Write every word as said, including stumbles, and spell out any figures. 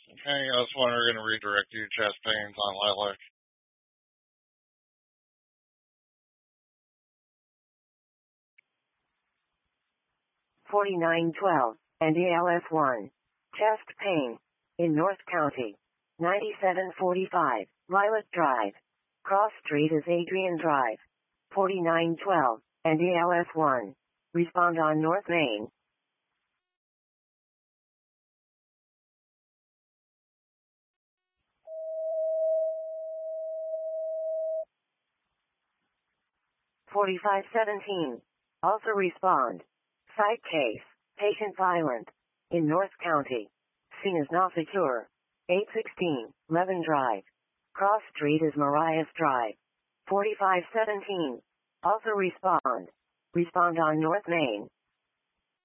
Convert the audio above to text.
Okay, that's one we're going to redirect you to chest pains on Lilac. forty-nine twelve, and A L S one. Chest pain. In North County. ninety-seven forty-five, Lilac Drive. Cross Street is Adrian Drive. forty-nine twelve, and A L S one. Respond on North Main. forty-five seventeen. Also respond. Site case. Patient violent. In North County. Scene is not secure. eight sixteen, Levin Drive. Cross Street is Marias Drive. forty-five seventeen. Also respond. Respond on North Main.